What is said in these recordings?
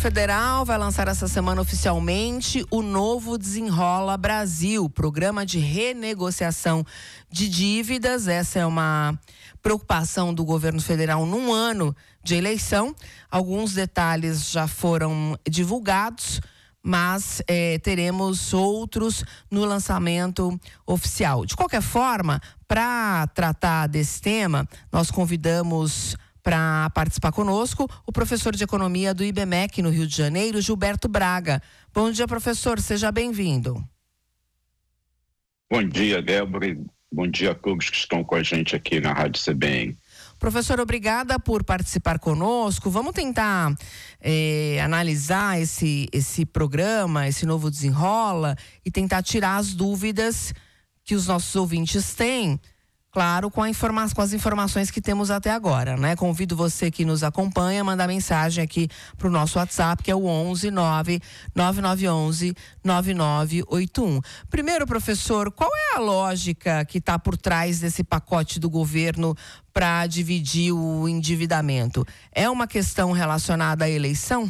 Federal vai lançar essa semana oficialmente o novo Desenrola Brasil, programa de renegociação de dívidas. Essa é uma preocupação do governo federal num ano de eleição. Alguns detalhes já foram divulgados, mas teremos outros no lançamento oficial. De qualquer forma, para tratar desse tema, nós convidamos para participar conosco o professor de economia do IBMEC no Rio de Janeiro, Gilberto Braga. Bom dia, professor, seja bem-vindo. Bom dia, Débora, e bom dia a todos que estão com a gente aqui na Rádio CBN. Professor, obrigada por participar conosco. Vamos tentar analisar esse programa, esse novo Desenrola, e tentar tirar as dúvidas que os nossos ouvintes têm. Claro, com as informações que temos até agora, né? Convido você que nos acompanha a mandar mensagem aqui para o nosso WhatsApp, que é o 11-99911-9981. Primeiro, professor, qual é a lógica que está por trás desse pacote do governo para dividir o endividamento? É uma questão relacionada à eleição?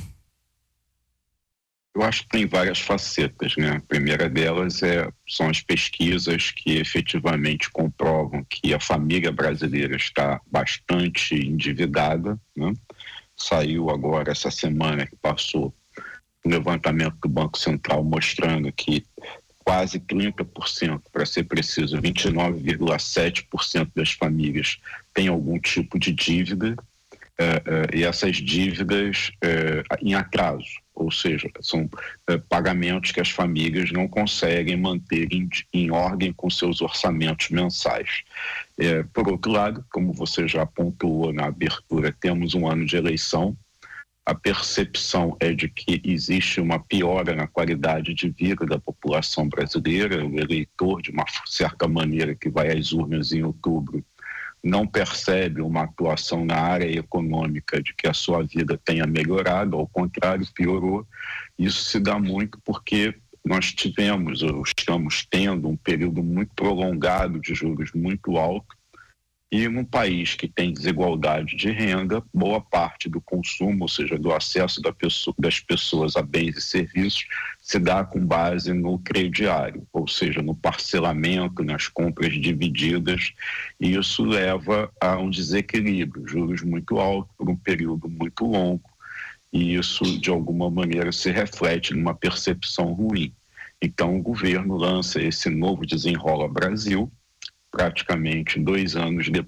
Eu acho que tem várias facetas, né? A primeira delas são as pesquisas que efetivamente comprovam que a família brasileira está bastante endividada, né? Saiu agora, essa semana que passou, um levantamento do Banco Central mostrando que quase 30%, para ser preciso, 29,7% das famílias têm algum tipo de dívida, e essas dívidas em atraso, ou seja, são pagamentos que as famílias não conseguem manter em ordem com seus orçamentos mensais. Por outro lado, como você já pontuou na abertura, temos um ano de eleição. A percepção é de que existe uma piora na qualidade de vida da população brasileira. O eleitor, de uma certa maneira, que vai às urnas em outubro, não percebe uma atuação na área econômica de que a sua vida tenha melhorado, ao contrário, piorou. Isso se dá muito porque nós tivemos, ou estamos tendo, um período muito prolongado de juros muito alto, e num país que tem desigualdade de renda, boa parte do consumo, ou seja, do acesso das pessoas a bens e serviços, se dá com base no crediário, ou seja, no parcelamento, nas compras divididas, e isso leva a um desequilíbrio, juros muito altos por um período muito longo, e isso, de alguma maneira, se reflete numa percepção ruim. Então, o governo lança esse novo Desenrola Brasil, praticamente 2 anos depois